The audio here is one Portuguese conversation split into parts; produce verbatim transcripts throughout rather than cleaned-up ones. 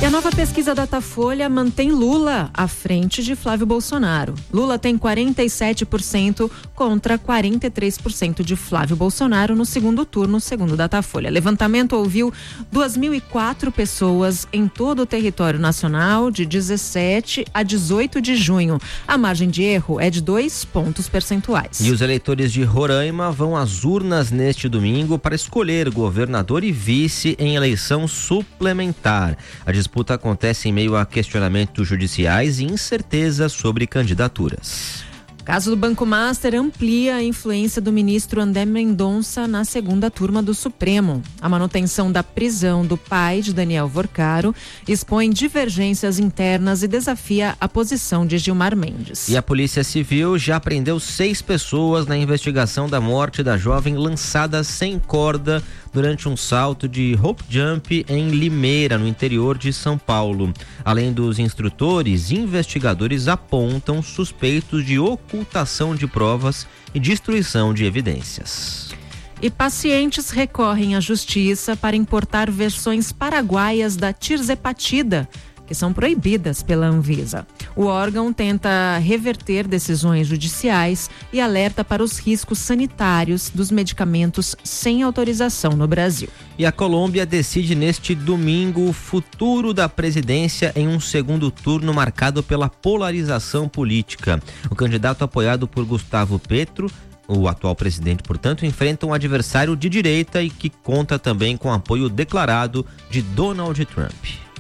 E a nova pesquisa Datafolha mantém Lula à frente de Flávio Bolsonaro. Lula tem quarenta e sete por cento contra quarenta e três por cento de Flávio Bolsonaro no segundo turno, segundo Datafolha. Levantamento ouviu duas mil e quatro pessoas em todo o território nacional de dezessete a dezoito de junho. A margem de erro é de dois pontos percentuais. E os eleitores de Roraima vão às urnas neste domingo para escolher governador e vice em eleição suplementar. A disputa acontece em meio a questionamentos judiciais e incertezas sobre candidaturas. O caso do Banco Master amplia a influência do ministro André Mendonça na segunda turma do Supremo. A manutenção da prisão do pai de Daniel Vorcaro expõe divergências internas e desafia a posição de Gilmar Mendes. E a Polícia Civil já prendeu seis pessoas na investigação da morte da jovem lançada sem corda durante um salto de rope jump em Limeira, no interior de São Paulo. Além dos instrutores, investigadores apontam suspeitos de ocultação de provas e destruição de evidências. E pacientes recorrem à justiça para importar versões paraguaias da tirzepatida, que são proibidas pela Anvisa. O órgão tenta reverter decisões judiciais e alerta para os riscos sanitários dos medicamentos sem autorização no Brasil. E a Colômbia decide neste domingo o futuro da presidência em um segundo turno marcado pela polarização política. O candidato apoiado por Gustavo Petro, o atual presidente, portanto, enfrenta um adversário de direita e que conta também com apoio declarado de Donald Trump.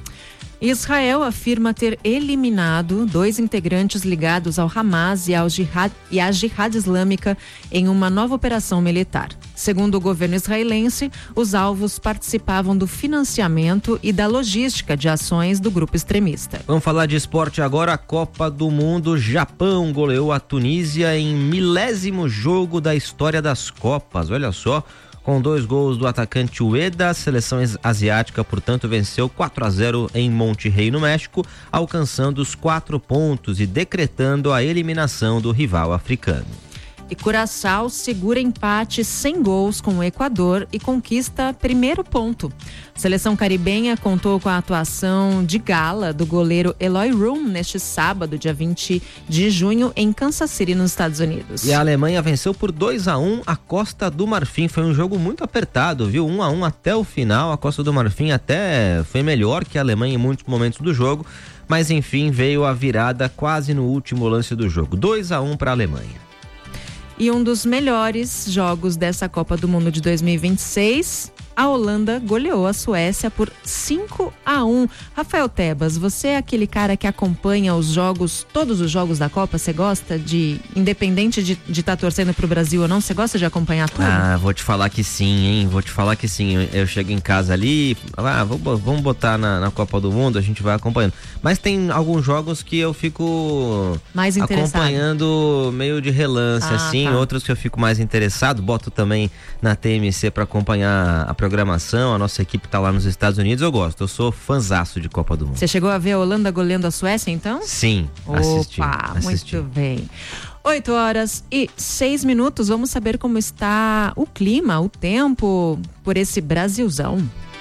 Israel afirma ter eliminado dois integrantes ligados ao Hamas e, ao jihad, e à Jihad Islâmica em uma nova operação militar. Segundo o governo israelense, os alvos participavam do financiamento e da logística de ações do grupo extremista. Vamos falar de esporte agora. A Copa do Mundo. Japão goleou a Tunísia em milésimo jogo da história das Copas. Olha só. Com dois gols do atacante Ueda, a seleção asiática, portanto, venceu quatro a zero em Monterrey, no México, alcançando os quatro pontos e decretando a eliminação do rival africano. E Curaçao segura empate sem gols com o Equador e conquista primeiro ponto. A seleção caribenha contou com a atuação de gala do goleiro Eloy Room neste sábado, dia vinte de junho, em Kansas City, nos Estados Unidos. E a Alemanha venceu por dois a um a Costa do Marfim. Foi um jogo muito apertado, viu? um a um até o final. A Costa do Marfim até foi melhor que a Alemanha em muitos momentos do jogo, mas enfim, veio a virada quase no último lance do jogo. dois a um para a Alemanha. E um dos melhores jogos dessa Copa do Mundo de dois mil e vinte e seis, a Holanda goleou a Suécia por cinco a um. Rafael Tebas, você é aquele cara que acompanha os jogos, todos os jogos da Copa? Você gosta de, independente de estar tá torcendo pro Brasil ou não, você gosta de acompanhar tudo? Ah, vou te falar que sim, hein? Vou te falar que sim. Eu, eu chego em casa ali, ah, vamos botar na, na Copa do Mundo, a gente vai acompanhando. Mas tem alguns jogos que eu fico mais acompanhando meio de relance, ah, assim. Tá. Outros que eu fico mais interessado, boto também na T M C para acompanhar a programação, a nossa equipe tá lá nos Estados Unidos, eu gosto, eu sou fanzaço de Copa do Mundo. Você chegou a ver a Holanda goleando a Suécia, então? Sim, assisti. Opa, assisti. Muito bem. oito horas e seis minutos, vamos saber como está o clima, o tempo por esse Brasilzão.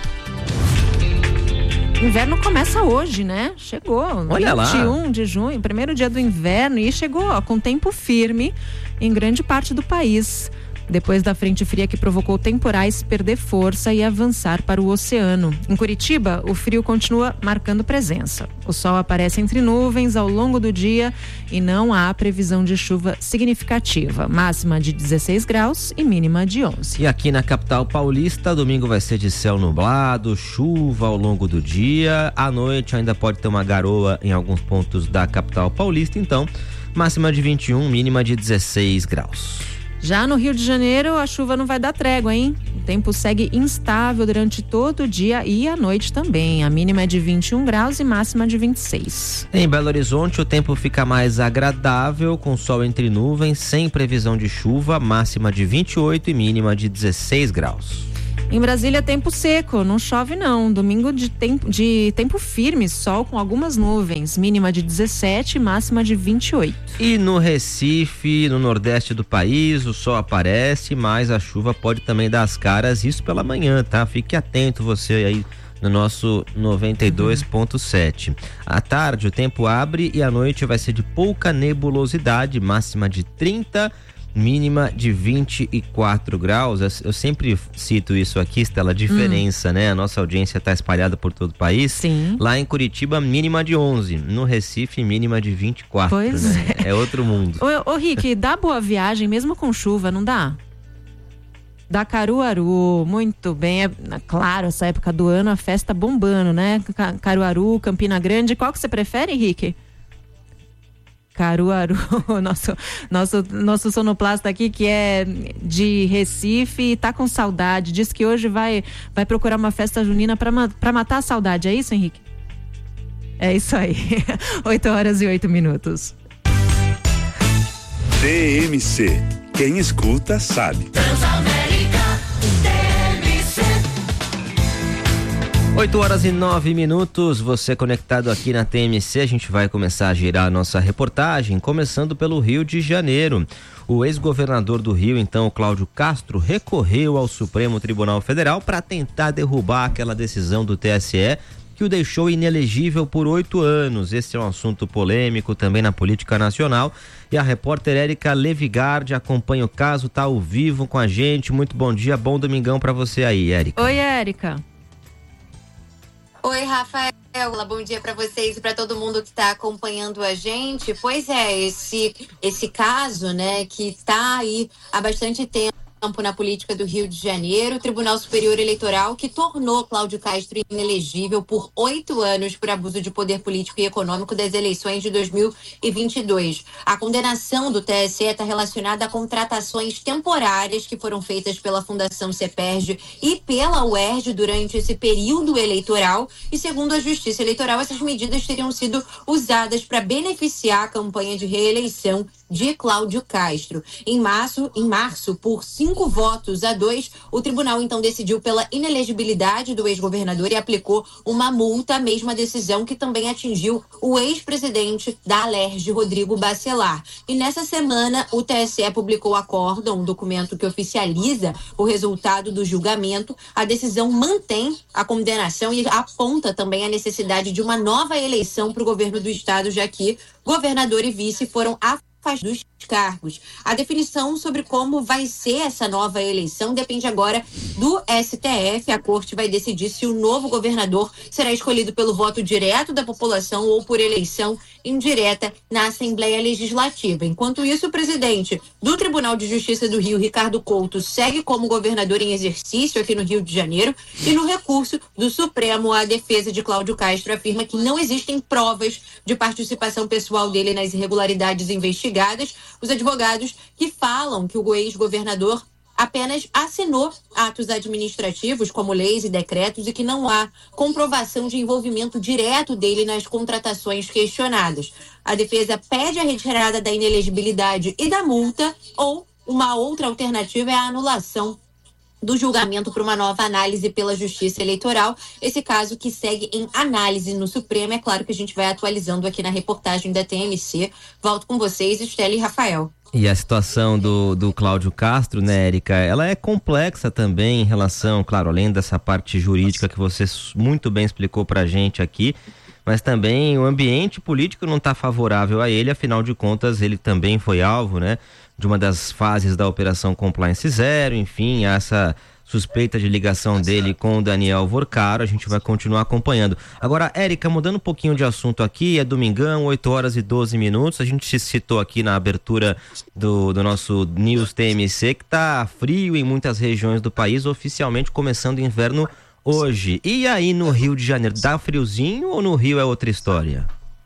Inverno começa hoje, né? Chegou, Olha vinte e um lá. de junho, primeiro dia do inverno, e chegou ó, com tempo firme em grande parte do país. Depois da frente fria que provocou temporais perder força e avançar para o oceano. Em Curitiba, o frio continua marcando presença. O sol aparece entre nuvens ao longo do dia e não há previsão de chuva significativa. Máxima de dezesseis graus e mínima de onze. E aqui na capital paulista, domingo vai ser de céu nublado, chuva ao longo do dia. À noite ainda pode ter uma garoa em alguns pontos da capital paulista, então máxima de vinte e um, mínima de dezesseis graus. Já no Rio de Janeiro, a chuva não vai dar trégua, hein? O tempo segue instável durante todo o dia e à noite também. A mínima é de vinte e um graus e máxima de vinte e seis. Em Belo Horizonte, o tempo fica mais agradável, com sol entre nuvens, sem previsão de chuva, máxima de vinte e oito e mínima de dezesseis graus. Em Brasília, tempo seco, não chove não. Domingo de tempo, de tempo firme, sol com algumas nuvens, mínima de dezessete, máxima de vinte e oito. E no Recife, no nordeste do país, o sol aparece, mas a chuva pode também dar as caras, isso pela manhã, tá? Fique atento você aí no nosso noventa e dois ponto sete. À tarde o tempo abre e à noite vai ser de pouca nebulosidade, máxima de trinta, mínima de vinte e quatro graus. Eu sempre cito isso aqui, Estela, a diferença, hum. né? A nossa audiência está espalhada por todo o país. Sim. Lá em Curitiba, mínima de onze. No Recife, mínima de vinte e quatro. Pois né? é. É outro mundo. Ô, ô Rick, dá boa viagem mesmo com chuva, não dá? Da Caruaru, muito bem, é, claro, essa época do ano, a festa bombando, né? Caruaru, Campina Grande, qual que você prefere, Rick? Caruaru, nosso, nosso, nosso sonoplasta aqui que é de Recife, tá com saudade, diz que hoje vai, vai procurar uma festa junina pra, pra matar a saudade, é isso, Henrique? É isso aí, oito horas e oito minutos. T M C, quem escuta sabe. oito horas e nove minutos, você conectado aqui na T M C, a gente vai começar a girar a nossa reportagem, começando pelo Rio de Janeiro. O ex-governador do Rio, então, Cláudio Castro, recorreu ao Supremo Tribunal Federal para tentar derrubar aquela decisão do T S E que o deixou inelegível por oito anos. Esse é um assunto polêmico também na política nacional. E a repórter Érica Levigardi acompanha o caso, tá ao vivo com a gente. Muito bom dia, bom domingão para você aí, Érica. Oi, Érica. Oi, Rafael. Bom dia para vocês e para todo mundo que está acompanhando a gente. Pois é, esse esse caso, né, que está aí há bastante tempo na política do Rio de Janeiro, o Tribunal Superior Eleitoral, que tornou Cláudio Castro inelegível por oito anos por abuso de poder político e econômico das eleições de dois mil e vinte e dois. A condenação do T S E está relacionada a contratações temporárias que foram feitas pela Fundação CEPERJ e pela U E R J durante esse período eleitoral e, segundo a Justiça Eleitoral, essas medidas teriam sido usadas para beneficiar a campanha de reeleição de Cláudio Castro. Em março, em março, por cinco votos a dois, o tribunal então decidiu pela inelegibilidade do ex-governador e aplicou uma multa, a mesma decisão que também atingiu o ex-presidente da Alerj, Rodrigo Bacelar. E nessa semana, o T S E publicou o acórdão, um documento que oficializa o resultado do julgamento. A decisão mantém a condenação e aponta também a necessidade de uma nova eleição para o governo do estado, já que governador e vice foram afastados dos cargos. A definição sobre como vai ser essa nova eleição depende agora do S T F. A corte vai decidir se o novo governador será escolhido pelo voto direto da população ou por eleição indireta na Assembleia Legislativa. Enquanto isso, o presidente do Tribunal de Justiça do Rio, Ricardo Couto, segue como governador em exercício aqui no Rio de Janeiro e no recurso do Supremo, a defesa de Cláudio Castro afirma que não existem provas de participação pessoal dele nas irregularidades investigadas. Os advogados que falam que o ex-governador apenas assinou atos administrativos, como leis e decretos, e que não há comprovação de envolvimento direto dele nas contratações questionadas. A defesa pede a retirada da inelegibilidade e da multa, ou uma outra alternativa é a anulação do julgamento para uma nova análise pela Justiça Eleitoral. Esse caso que segue em análise no Supremo. É claro que a gente vai atualizando aqui na reportagem da T M C. Volto com vocês, Estela e Rafael. E a situação do, do Cláudio Castro, né, Érica, ela é complexa também em relação, claro, além dessa parte jurídica que você muito bem explicou pra gente aqui, mas também o ambiente político não está favorável a ele, afinal de contas ele também foi alvo, né, de uma das fases da Operação Compliance Zero, enfim, essa suspeita de ligação dele com o Daniel Vorcaro, a gente vai continuar acompanhando. Agora, Érica, mudando um pouquinho de assunto aqui, é domingão, oito horas e doze minutos, a gente se citou aqui na abertura do, do nosso News T M C que tá frio em muitas regiões do país, oficialmente começando o inverno hoje. E aí no Rio de Janeiro, dá friozinho ou no Rio é outra história?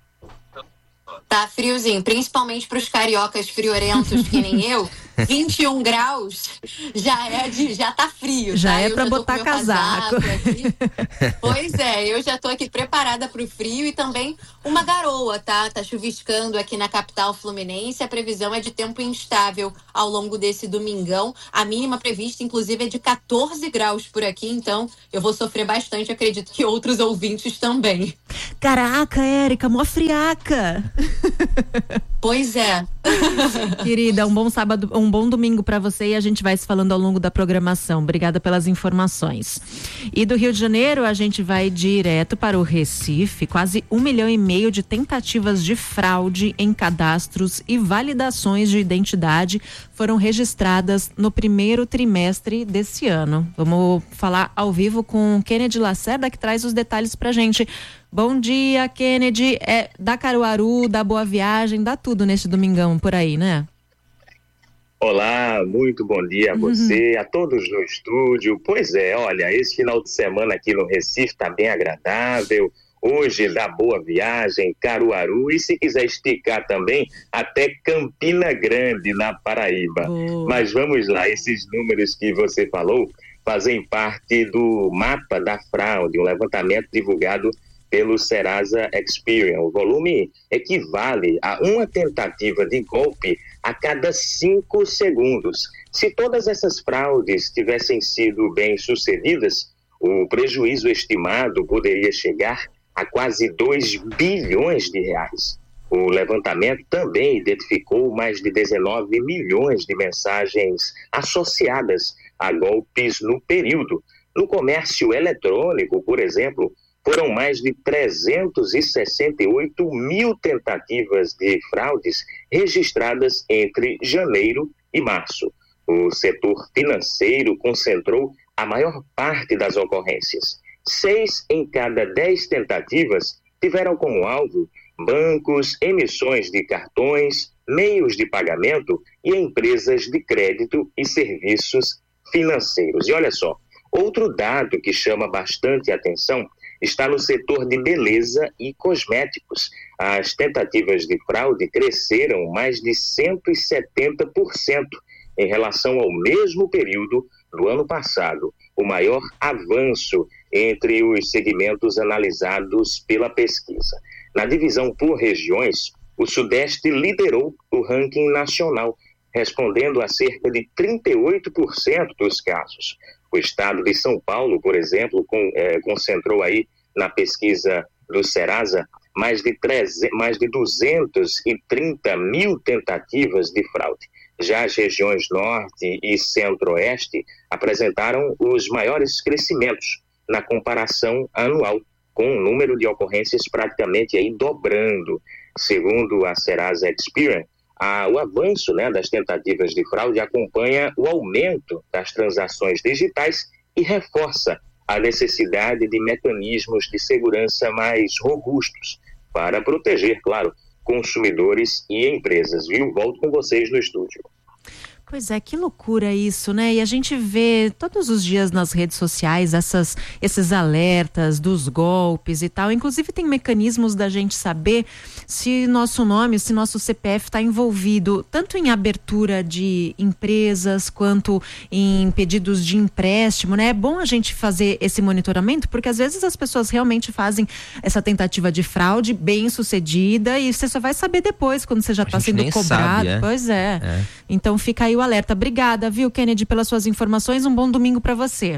Tá friozinho, principalmente para os cariocas friorentos que nem eu. vinte e um graus já é de, já tá frio. Já tá? é eu para já botar casaco. Pois é, eu já tô aqui preparada para o frio e também uma garoa, tá? Tá chuviscando aqui na capital fluminense. A previsão é de tempo instável ao longo desse domingão. A mínima prevista, inclusive, é de catorze graus por aqui, então eu vou sofrer bastante. Acredito que outros ouvintes também. Caraca, Érica, mó friaca. Pois é. Querida, um bom sábado, um bom domingo para você e a gente vai se falando ao longo da programação. Obrigada pelas informações. E do Rio de Janeiro a gente vai direto para o Recife. Quase um milhão e meio de tentativas de fraude em cadastros e validações de identidade foram registradas no primeiro trimestre desse ano. Vamos falar ao vivo com Kennedy Lacerda, que traz os detalhes pra gente. Bom dia, Kennedy. É da Caruaru, da Boa Viagem, dá tudo neste domingão por aí, né? Olá, muito bom dia a você, uhum. a todos no estúdio. Pois é, olha, esse final de semana aqui no Recife está bem agradável. Hoje da Boa Viagem, Caruaru e se quiser esticar também até Campina Grande, na Paraíba. Oh. Mas vamos lá, esses números que você falou fazem parte do mapa da fraude, um levantamento divulgado pelo Serasa Experian. O volume equivale a uma tentativa de golpe a cada cinco segundos. Se todas essas fraudes tivessem sido bem sucedidas, o prejuízo estimado poderia chegar a quase dois bilhões de reais. O levantamento também identificou mais de dezenove milhões de mensagens associadas a golpes no período. No comércio eletrônico, por exemplo, foram mais de trezentos e sessenta e oito mil tentativas de fraudes registradas entre janeiro e março. O setor financeiro concentrou a maior parte das ocorrências. Seis em cada dez tentativas tiveram como alvo bancos, emissões de cartões, meios de pagamento e empresas de crédito e serviços financeiros. E olha só, outro dado que chama bastante atenção está no setor de beleza e cosméticos. As tentativas de fraude cresceram mais de cento e setenta por cento em relação ao mesmo período do ano passado, o maior avanço entre os segmentos analisados pela pesquisa. Na divisão por regiões, o Sudeste liderou o ranking nacional, respondendo a cerca de trinta e oito por cento dos casos. O estado de São Paulo, por exemplo, com, eh, concentrou aí na pesquisa do Serasa mais de, trezentos, mais de duzentos e trinta mil tentativas de fraude. Já as regiões Norte e Centro-Oeste apresentaram os maiores crescimentos na comparação anual, com o número de ocorrências praticamente aí dobrando. Segundo a Serasa Experian, a, o avanço, né, das tentativas de fraude acompanha o aumento das transações digitais e reforça a necessidade de mecanismos de segurança mais robustos para proteger, claro, consumidores e empresas. Viu? Volto com vocês no estúdio. Pois é, que loucura isso, né? E a gente vê todos os dias nas redes sociais essas, esses alertas dos golpes e tal. Inclusive tem mecanismos da gente saber se nosso nome, se nosso C P F está envolvido tanto em abertura de empresas quanto em pedidos de empréstimo, né? É bom a gente fazer esse monitoramento porque às vezes as pessoas realmente fazem essa tentativa de fraude bem sucedida e você só vai saber depois quando você já está sendo cobrado. Sabe, é? Pois é. é. Então fica aí o alerta. Obrigada, viu, Kennedy, pelas suas informações. Um bom domingo para você.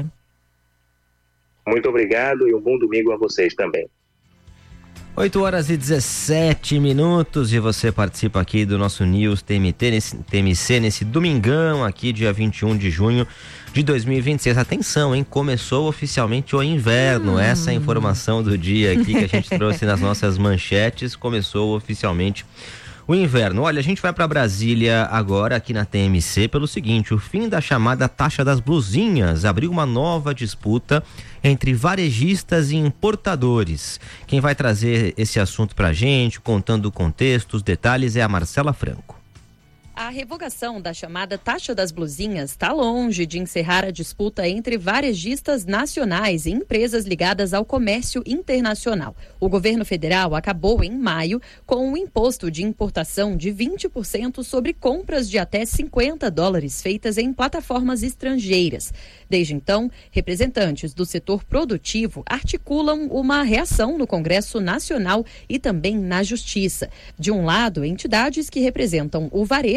Muito obrigado e um bom domingo a vocês também. oito horas e dezessete minutos e você participa aqui do nosso News T M T, nesse, T M C nesse domingão aqui, dia vinte e um de junho de dois mil e vinte e seis. Atenção, hein? Começou oficialmente o inverno. Hum. Essa é a informação do dia aqui que a gente trouxe nas nossas manchetes. Começou oficialmente o inverno. Olha, a gente vai para Brasília agora, aqui na T M C, pelo seguinte: o fim da chamada taxa das blusinhas abriu uma nova disputa entre varejistas e importadores. Quem vai trazer esse assunto para a gente, contando o contexto, os detalhes, é a Marcela Franco. A revogação da chamada taxa das blusinhas está longe de encerrar a disputa entre varejistas nacionais e empresas ligadas ao comércio internacional. O governo federal acabou em maio com um imposto de importação de vinte por cento sobre compras de até cinquenta dólares feitas em plataformas estrangeiras. Desde então, representantes do setor produtivo articulam uma reação no Congresso Nacional e também na Justiça. De um lado, entidades que representam o varejo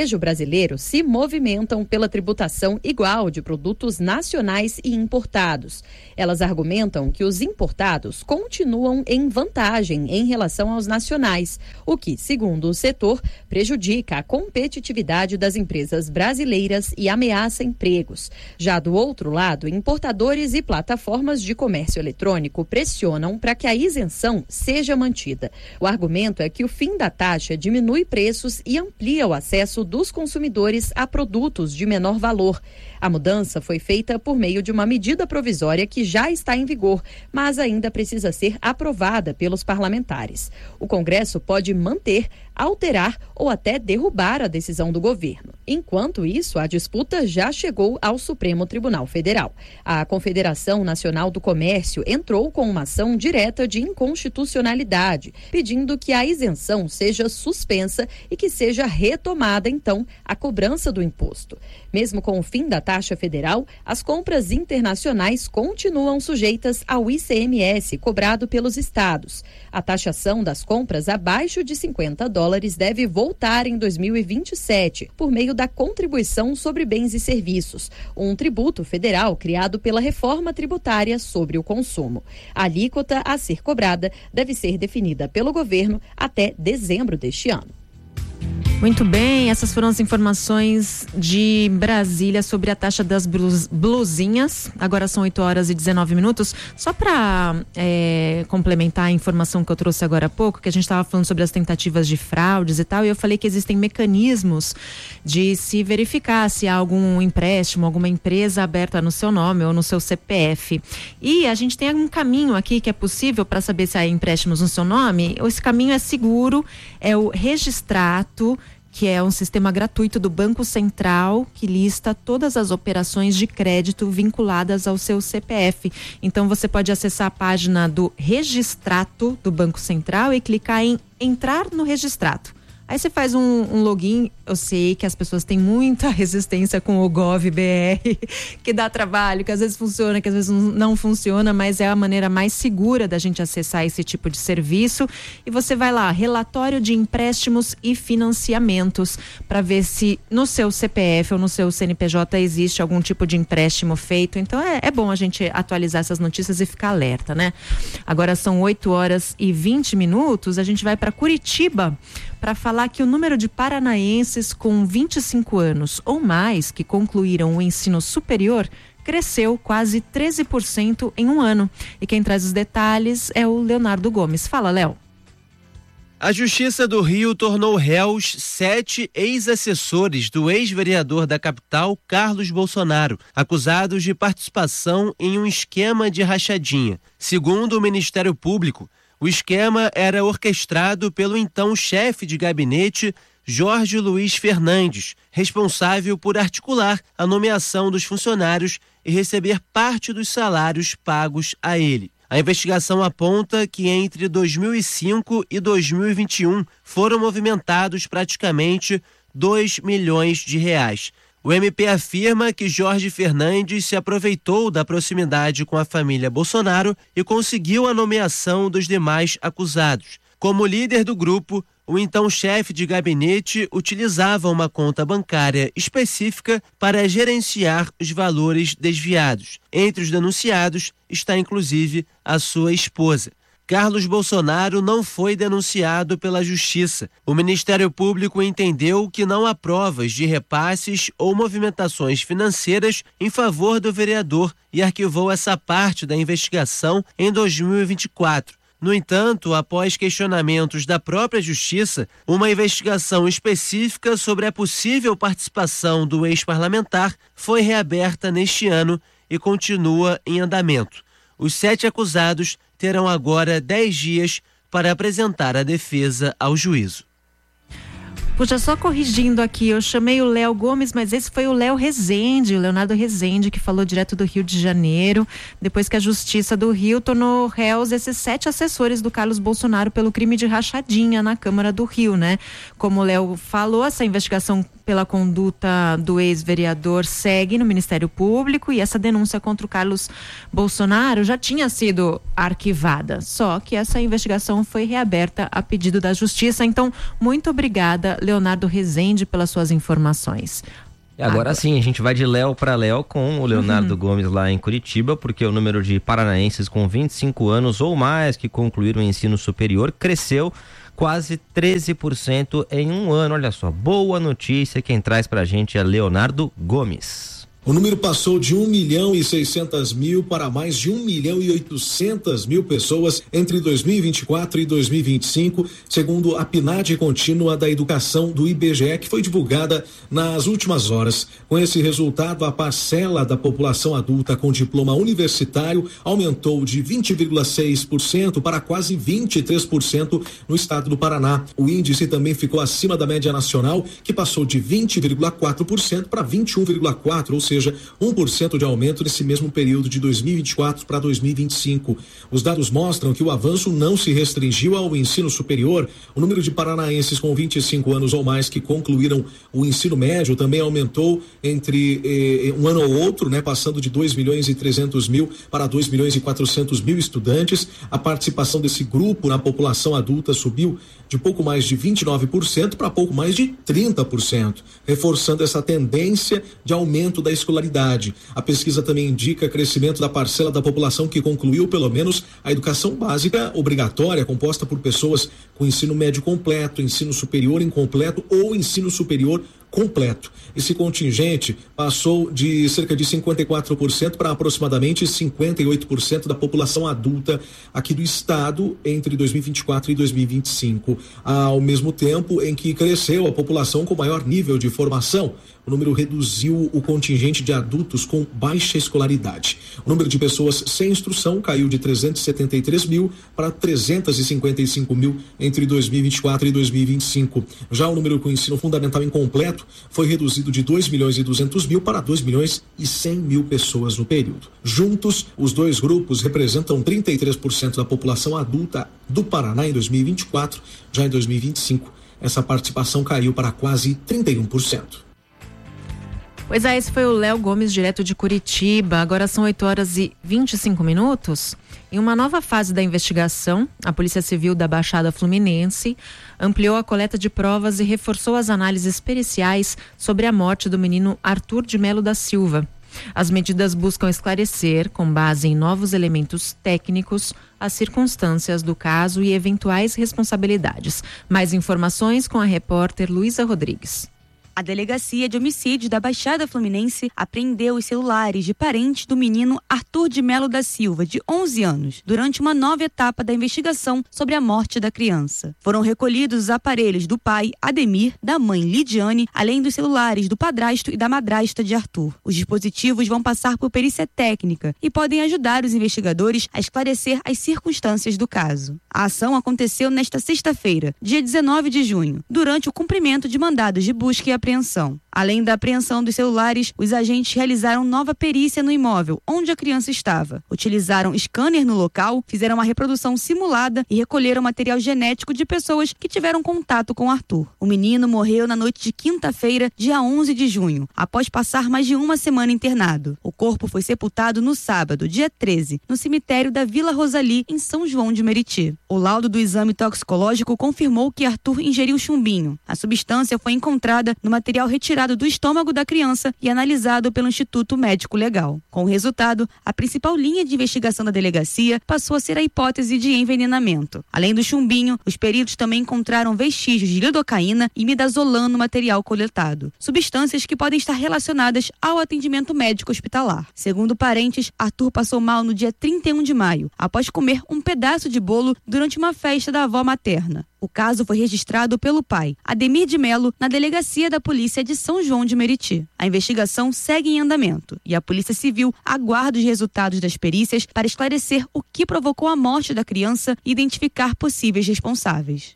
varejo brasileiro se movimentam pela tributação igual de produtos nacionais e importados. Elas argumentam que os importados continuam em vantagem em relação aos nacionais, o que, segundo o setor, prejudica a competitividade das empresas brasileiras e ameaça empregos. Já do outro lado, importadores e plataformas de comércio eletrônico pressionam para que a isenção seja mantida. O argumento é que o fim da taxa diminui preços e amplia o acesso dos consumidores a produtos de menor valor. A mudança foi feita por meio de uma medida provisória que já está em vigor, mas ainda precisa ser aprovada pelos parlamentares. O Congresso pode manter, alterar ou até derrubar a decisão do governo. Enquanto isso, a disputa já chegou ao Supremo Tribunal Federal. A Confederação Nacional do Comércio entrou com uma ação direta de inconstitucionalidade, pedindo que a isenção seja suspensa e que seja retomada, então, a cobrança do imposto. Mesmo com o fim da taxa federal, as compras internacionais continuam sujeitas ao I C M S cobrado pelos estados. A taxação das compras abaixo de cinquenta dólares deve voltar em dois mil e vinte e sete, por meio da contribuição sobre bens e serviços, um tributo federal criado pela reforma tributária sobre o consumo. A alíquota a ser cobrada deve ser definida pelo governo até dezembro deste ano. Muito bem, essas foram as informações de Brasília sobre a taxa das blusinhas. Agora são oito horas e dezenove minutos. Só para é, complementar a informação que eu trouxe agora há pouco, que a gente estava falando sobre as tentativas de fraudes e tal, e eu falei que existem mecanismos de se verificar se há algum empréstimo, alguma empresa aberta no seu nome ou no seu C P F. E a gente tem um caminho aqui que é possível para saber se há empréstimos no seu nome. Esse caminho é seguro, é o Registrato, que é um sistema gratuito do Banco Central que lista todas as operações de crédito vinculadas ao seu C P F. Então você pode acessar a página do Registrato do Banco Central e clicar em entrar no Registrato. Aí você faz um, um login. Eu sei que as pessoas têm muita resistência com o Gov.br, que dá trabalho, que às vezes funciona, que às vezes não funciona, mas é a maneira mais segura da gente acessar esse tipo de serviço. E você vai lá, relatório de empréstimos e financiamentos, para ver se no seu C P F ou no seu C N P J existe algum tipo de empréstimo feito. Então é, é bom a gente atualizar essas notícias e ficar alerta, né? Agora são oito horas e vinte minutos, a gente vai para Curitiba para falar que o número de paranaenses com vinte e cinco anos ou mais que concluíram o ensino superior cresceu quase treze por cento em um ano. E quem traz os detalhes é o Leonardo Gomes. Fala, Léo. A Justiça do Rio tornou réus sete ex-assessores do ex-vereador da capital, Carlos Bolsonaro, acusados de participação em um esquema de rachadinha. Segundo o Ministério Público, o esquema era orquestrado pelo então chefe de gabinete, Jorge Luiz Fernandes, responsável por articular a nomeação dos funcionários e receber parte dos salários pagos a ele. A investigação aponta que entre dois mil e cinco e dois mil e vinte e um foram movimentados praticamente dois milhões de reais. O M P afirma que Jorge Fernandes se aproveitou da proximidade com a família Bolsonaro e conseguiu a nomeação dos demais acusados. Como líder do grupo, o então chefe de gabinete utilizava uma conta bancária específica para gerenciar os valores desviados. Entre os denunciados está inclusive a sua esposa. Carlos Bolsonaro não foi denunciado pela Justiça. O Ministério Público entendeu que não há provas de repasses ou movimentações financeiras em favor do vereador e arquivou essa parte da investigação em dois mil e vinte e quatro. No entanto, após questionamentos da própria Justiça, uma investigação específica sobre a possível participação do ex-parlamentar foi reaberta neste ano e continua em andamento. Os sete acusados terão agora dez dias para apresentar a defesa ao juízo. Puxa, só corrigindo aqui, eu chamei o Léo Gomes, mas esse foi o Léo Rezende, o Leonardo Rezende, que falou direto do Rio de Janeiro, depois que a Justiça do Rio tornou réus esses sete assessores do Carlos Bolsonaro pelo crime de rachadinha na Câmara do Rio, né? Como o Léo falou, essa investigação pela conduta do ex-vereador segue no Ministério Público e essa denúncia contra o Carlos Bolsonaro já tinha sido arquivada, só que essa investigação foi reaberta a pedido da Justiça. Então, muito obrigada, Leonardo Rezende, pelas suas informações. E agora, agora sim, a gente vai de Léo para Léo com o Leonardo uhum. Gomes lá em Curitiba, porque o número de paranaenses com vinte e cinco anos ou mais que concluíram o ensino superior cresceu quase treze por cento em um ano. Olha só, boa notícia. Quem traz pra gente é Leonardo Gomes. O número passou de um milhão e seiscentos mil para mais de um milhão e oitocentos mil pessoas entre dois mil e vinte e quatro e dois mil e vinte e cinco, segundo a P N A D contínua da educação do I B G E, que foi divulgada nas últimas horas. Com esse resultado, a parcela da população adulta com diploma universitário aumentou de vinte vírgula seis por cento para quase vinte e três por cento no estado do Paraná. O índice também ficou acima da média nacional, que passou de vinte vírgula quatro por cento para vinte e um vírgula quatro por cento, ou seja, um por cento de aumento nesse mesmo período de dois mil e vinte e quatro para dois mil e vinte e cinco. Os dados mostram que o avanço não se restringiu ao ensino superior. O número de paranaenses com vinte e cinco anos ou mais que concluíram o ensino médio também aumentou entre eh, um ano ou outro, né, passando de dois milhões e trezentos mil para dois milhões e quatrocentos mil estudantes. A participação desse grupo na população adulta subiu de pouco mais de vinte e nove por cento para pouco mais de trinta por cento, reforçando essa tendência de aumento da escolaridade. A pesquisa também indica crescimento da parcela da população que concluiu pelo menos a educação básica obrigatória, composta por pessoas com ensino médio completo, ensino superior incompleto ou ensino superior completo. Esse contingente passou de cerca de cinquenta e quatro por cento para aproximadamente cinquenta e oito por cento da população adulta aqui do estado entre dois mil e vinte e quatro e dois mil e vinte e cinco, ao mesmo tempo em que cresceu a população com maior nível de formação. O número reduziu o contingente de adultos com baixa escolaridade. O número de pessoas sem instrução caiu de trezentos e setenta e três mil para trezentos e cinquenta e cinco mil entre dois mil e vinte e quatro e dois mil e vinte e cinco. Já o número com ensino fundamental incompleto foi reduzido de dois milhões e duzentos mil para dois milhões e cem mil pessoas no período. Juntos, os dois grupos representam trinta e três por cento da população adulta do Paraná em dois mil e vinte e quatro. Já em dois mil e vinte e cinco, essa participação caiu para quase trinta e um por cento. Pois é, esse foi o Léo Gomes, direto de Curitiba. Agora são oito horas e vinte e cinco minutos. Em uma nova fase da investigação, a Polícia Civil da Baixada Fluminense ampliou a coleta de provas e reforçou as análises periciais sobre a morte do menino Arthur de Melo da Silva. As medidas buscam esclarecer, com base em novos elementos técnicos, as circunstâncias do caso e eventuais responsabilidades. Mais informações com a repórter Luísa Rodrigues. A Delegacia de Homicídio da Baixada Fluminense apreendeu os celulares de parentes do menino Arthur de Melo da Silva, de onze anos, durante uma nova etapa da investigação sobre a morte da criança. Foram recolhidos os aparelhos do pai, Ademir, da mãe, Lidiane, além dos celulares do padrasto e da madrasta de Arthur. Os dispositivos vão passar por perícia técnica e podem ajudar os investigadores a esclarecer as circunstâncias do caso. A ação aconteceu nesta sexta-feira, dia dezenove de junho, durante o cumprimento de mandados de busca e apreensão. Além da apreensão dos celulares, os agentes realizaram nova perícia no imóvel onde a criança estava. Utilizaram scanner no local, fizeram uma reprodução simulada e recolheram material genético de pessoas que tiveram contato com Arthur. O menino morreu na noite de quinta-feira, dia onze de junho, após passar mais de uma semana internado. O corpo foi sepultado no sábado, dia treze, no cemitério da Vila Rosali, em São João de Meriti. O laudo do exame toxicológico confirmou que Arthur ingeriu chumbinho. A substância foi encontrada no material retirado do estômago da criança e analisado pelo Instituto Médico Legal. Com o resultado, a principal linha de investigação da delegacia passou a ser a hipótese de envenenamento. Além do chumbinho, os peritos também encontraram vestígios de lidocaína e midazolam no material coletado, substâncias que podem estar relacionadas ao atendimento médico hospitalar. Segundo parentes, Arthur passou mal no dia trinta e um de maio, após comer um pedaço de bolo durante uma festa da avó materna. O caso foi registrado pelo pai, Ademir de Melo, na Delegacia da Polícia de São João de Meriti. A investigação segue em andamento e a Polícia Civil aguarda os resultados das perícias para esclarecer o que provocou a morte da criança e identificar possíveis responsáveis.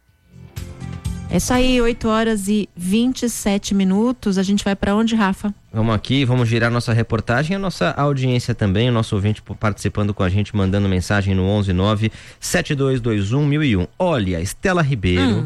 É isso aí, oito horas e vinte e sete minutos. A gente vai para onde, Rafa? Vamos aqui, vamos girar nossa reportagem, a nossa audiência também, o nosso ouvinte participando com a gente, mandando mensagem no onze nove sete dois dois um mil e um. Olha, Estela Ribeiro, hum.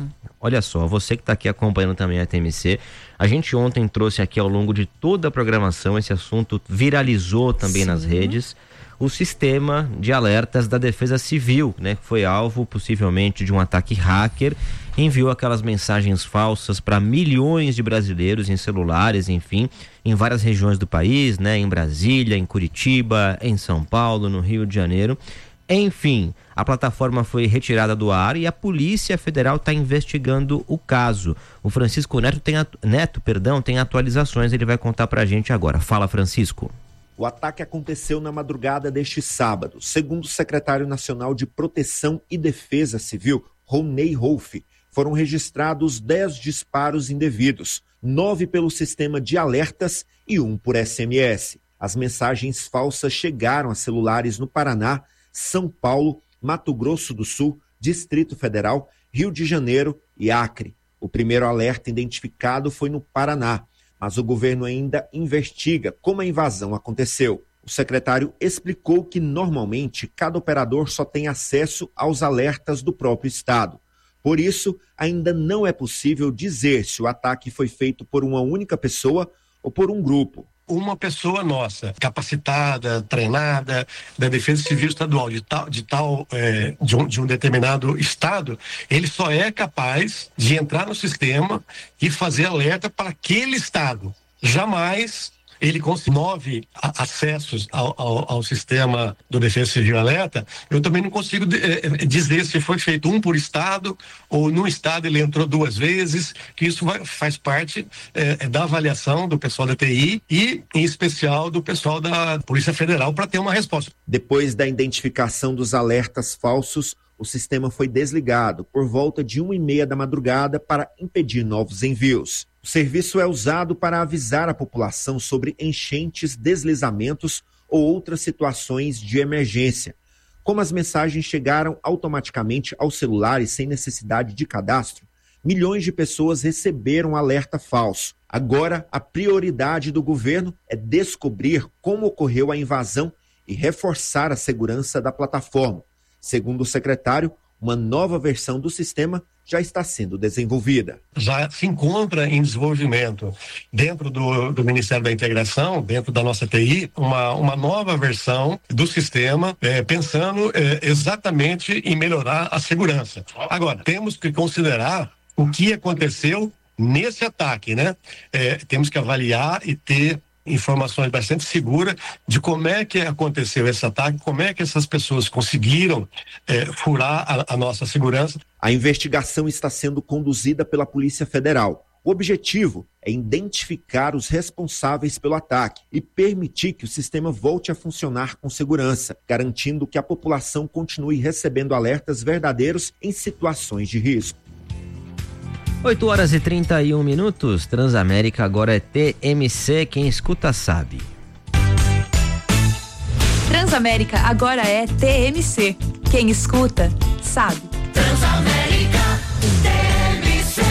Olha só, você que está aqui acompanhando também a T M C, a gente ontem trouxe aqui ao longo de toda a programação, esse assunto viralizou também Sim. nas redes, o sistema de alertas da Defesa Civil, né, que foi alvo possivelmente de um ataque hacker, enviou aquelas mensagens falsas para milhões de brasileiros em celulares, enfim, em várias regiões do país, né, em Brasília, em Curitiba, em São Paulo, no Rio de Janeiro. Enfim, a plataforma foi retirada do ar e a Polícia Federal está investigando o caso. O Francisco Neto tem, Neto, perdão, tem atualizações, ele vai contar pra gente agora. Fala, Francisco. O ataque aconteceu na madrugada deste sábado. Segundo o secretário nacional de Proteção e Defesa Civil, Ronei Rolfe, foram registrados dez disparos indevidos, nove pelo sistema de alertas e um por S M S. As mensagens falsas chegaram a celulares no Paraná, São Paulo, Mato Grosso do Sul, Distrito Federal, Rio de Janeiro e Acre. O primeiro alerta identificado foi no Paraná, mas o governo ainda investiga como a invasão aconteceu. O secretário explicou que normalmente cada operador só tem acesso aos alertas do próprio estado. Por isso, ainda não é possível dizer se o ataque foi feito por uma única pessoa ou por um grupo. Uma pessoa nossa, capacitada, treinada, da Defesa Civil Estadual, de tal, de, tal é, de, um, de um determinado estado, ele só é capaz de entrar no sistema e fazer alerta para aquele estado. Jamais ele consegue nove acessos ao, ao, ao sistema do Defesa Civil Alerta. Eu também não consigo é, dizer se foi feito um por estado ou num estado ele entrou duas vezes, que isso vai, faz parte é, da avaliação do pessoal da T I e, em especial, do pessoal da Polícia Federal para ter uma resposta. Depois da identificação dos alertas falsos, o sistema foi desligado por volta de uma e meia da madrugada para impedir novos envios. O serviço é usado para avisar a população sobre enchentes, deslizamentos ou outras situações de emergência. Como as mensagens chegaram automaticamente aos celulares sem necessidade de cadastro, milhões de pessoas receberam alerta falso. Agora, a prioridade do governo é descobrir como ocorreu a invasão e reforçar a segurança da plataforma. Segundo o secretário, uma nova versão do sistema já está sendo desenvolvida. Já se encontra em desenvolvimento dentro do, do Ministério da Integração, dentro da nossa T I, uma, uma nova versão do sistema, é, pensando é, exatamente em melhorar a segurança. Agora, temos que considerar o que aconteceu nesse ataque, né? É, temos que avaliar e ter informações bastante seguras de como é que aconteceu esse ataque, como é que essas pessoas conseguiram é, furar a, a nossa segurança. A investigação está sendo conduzida pela Polícia Federal. O objetivo é identificar os responsáveis pelo ataque e permitir que o sistema volte a funcionar com segurança, garantindo que a população continue recebendo alertas verdadeiros em situações de risco. oito horas e trinta e um minutos, Transamérica agora é T M C, quem escuta sabe. Transamérica agora é T M C, quem escuta sabe. Transamérica T M C.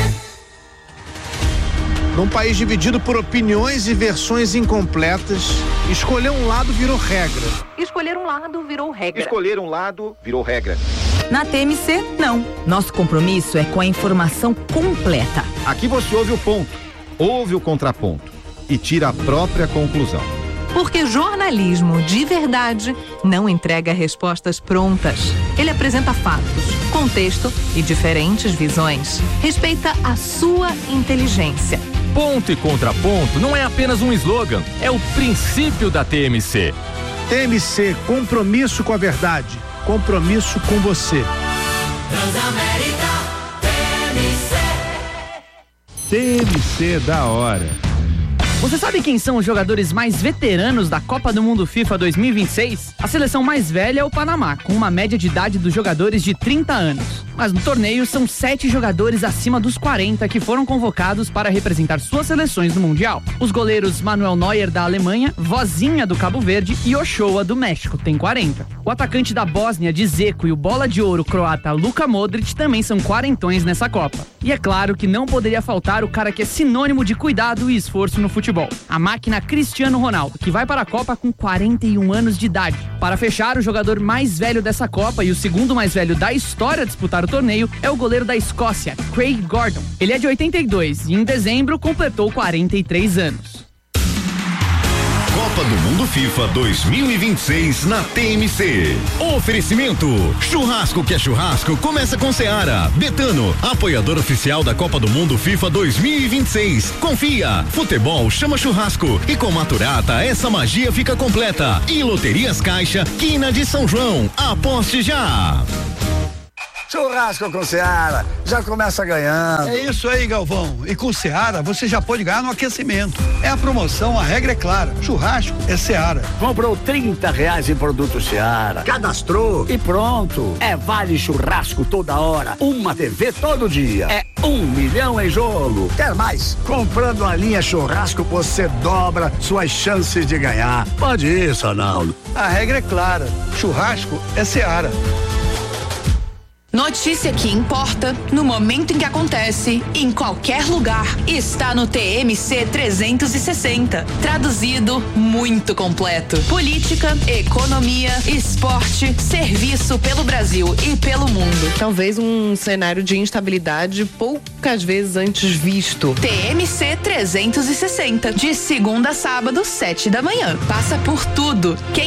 Num país dividido por opiniões e versões incompletas, escolher um lado virou regra. Escolher um lado virou regra. Escolher um lado virou regra. Na T M C, não. Nosso compromisso é com a informação completa. Aqui você ouve o ponto, ouve o contraponto e tira a própria conclusão. Porque jornalismo de verdade não entrega respostas prontas. Ele apresenta fatos, contexto e diferentes visões. Respeita a sua inteligência. Ponto e contraponto não é apenas um slogan, é o princípio da T M C. T M C, compromisso com a verdade, compromisso com você. Transamérica T M C. T M C da hora. Você sabe quem são os jogadores mais veteranos da Copa do Mundo FIFA dois mil e vinte e seis? A seleção mais velha é o Panamá, com uma média de idade dos jogadores de trinta anos. Mas no torneio são sete jogadores acima dos quarenta que foram convocados para representar suas seleções no Mundial. Os goleiros Manuel Neuer da Alemanha, Vozinha do Cabo Verde e Ochoa do México tem quarenta. O atacante da Bósnia de Dzeko e o bola de ouro croata Luka Modric também são quarentões nessa Copa. E é claro que não poderia faltar o cara que é sinônimo de cuidado e esforço no futebol. futebol, a máquina Cristiano Ronaldo, que vai para a Copa com quarenta e um anos de idade. Para fechar, o jogador mais velho dessa Copa e o segundo mais velho da história a disputar o torneio é o goleiro da Escócia, Craig Gordon. Ele é de oitenta e dois e em dezembro completou quarenta e três anos. Copa do Mundo FIFA dois mil e vinte e seis na T M C. Oferecimento: churrasco que é churrasco começa com Seara. Betano, apoiador oficial da Copa do Mundo FIFA dois mil e vinte e seis. Confia, futebol chama churrasco e com Maturata essa magia fica completa. E Loterias Caixa, Quina de São João. Aposte já. Churrasco com Seara, já começa ganhando. É isso aí, Galvão. E com Seara, você já pode ganhar no aquecimento. É a promoção, a regra é clara. Churrasco é Seara. Comprou trinta reais em produto Seara, cadastrou e pronto. É vale churrasco toda hora, uma T V todo dia. É um milhão em jogo. Quer mais? Comprando a linha churrasco, você dobra suas chances de ganhar. Pode isso, Arnaldo. A regra é clara. Churrasco é Seara. Notícia que importa, no momento em que acontece, em qualquer lugar, está no T M C trezentos e sessenta. Traduzido, muito completo. Política, economia, esporte, serviço pelo Brasil e pelo mundo. Talvez um cenário de instabilidade poucas vezes antes visto. T M C trezentos e sessenta, de segunda a sábado, sete da manhã. Passa por tudo. Quem